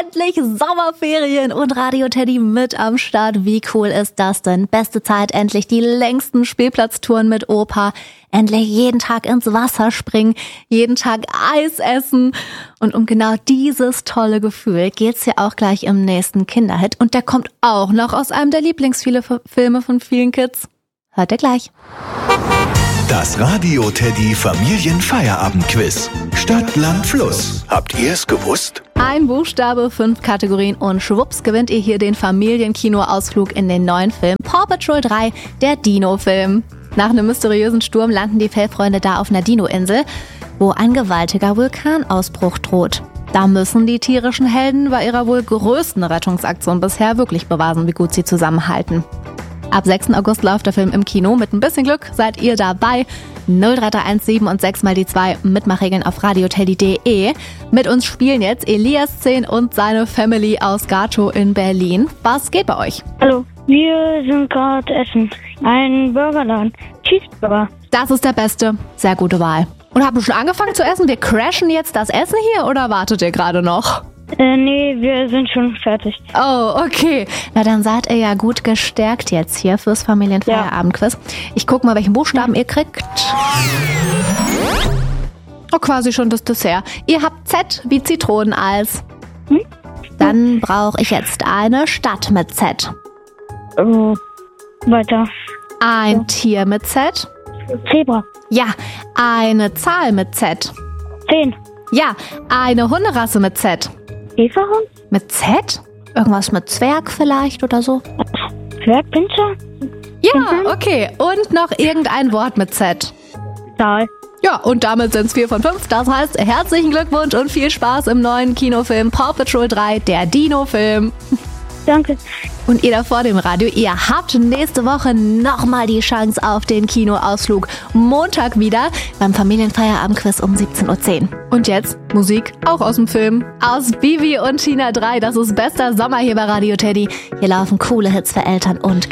endlich Sommerferien und Radio Teddy mit am Start. Wie cool ist das denn? Beste Zeit, endlich die längsten Spielplatztouren mit Opa. Endlich jeden Tag ins Wasser springen, jeden Tag Eis essen. Und um genau dieses tolle Gefühl geht's ja auch gleich im nächsten Kinderhit. Und der kommt auch noch aus einem der Lieblingsfilme von vielen Kids. Hört ihr gleich. Das Radio Teddy Familienfeierabendquiz. Stadt, Land, Fluss. Habt ihr es gewusst? Ein Buchstabe, 5 Kategorien und schwupps gewinnt ihr hier den Familienkinoausflug in den neuen Film Paw Patrol 3, der Dino-Film. Nach einem mysteriösen Sturm landen die Fellfreunde da auf einer Dino-Insel, wo ein gewaltiger Vulkanausbruch droht. Da müssen die tierischen Helden bei ihrer wohl größten Rettungsaktion bisher wirklich beweisen, wie gut sie zusammenhalten. Ab 6. August läuft der Film im Kino. Mit ein bisschen Glück seid ihr dabei. 03317 und 6 mal die 2 Mitmachregeln auf radioteddy.de. Mit uns spielen jetzt Elias 10 und seine Family aus Gato in Berlin. Was geht bei euch? Hallo, wir sind gerade essen. Ein Burgerladen. Cheeseburger. Das ist der beste. Sehr gute Wahl. Und habt ihr schon angefangen zu essen? Wir crashen jetzt das Essen hier oder wartet ihr gerade noch? Nee, wir sind schon fertig. Oh, okay. Na, dann seid ihr ja gut gestärkt jetzt hier fürs Familienfeierabendquiz. Ich guck mal, welchen Buchstaben ihr kriegt. Oh, quasi schon das Dessert. Ihr habt Z wie Zitroneneis. Dann brauche ich jetzt eine Stadt mit Z. Weiter. Ein Tier mit Z. Zebra. Ja, eine Zahl mit Z. 10. Ja, eine Hunderasse mit Z. Schäferhund? Mit Z? Irgendwas mit Zwerg vielleicht oder so? Zwergpinscher? Ja, okay. Und noch irgendein Wort mit Z. Zahl. Ja, und damit sind es 4 von 5. Das heißt, herzlichen Glückwunsch und viel Spaß im neuen Kinofilm Paw Patrol 3, der Dino-Film. Danke. Und ihr da vor dem Radio, ihr habt nächste Woche nochmal die Chance auf den Kinoausflug. Montag wieder beim Familienfeierabendquiz um 17.10 Uhr. Und jetzt Musik auch aus dem Film. Aus Bibi und Tina 3. Das ist bester Sommer hier bei Radio Teddy. Hier laufen coole Hits für Eltern und Kinder.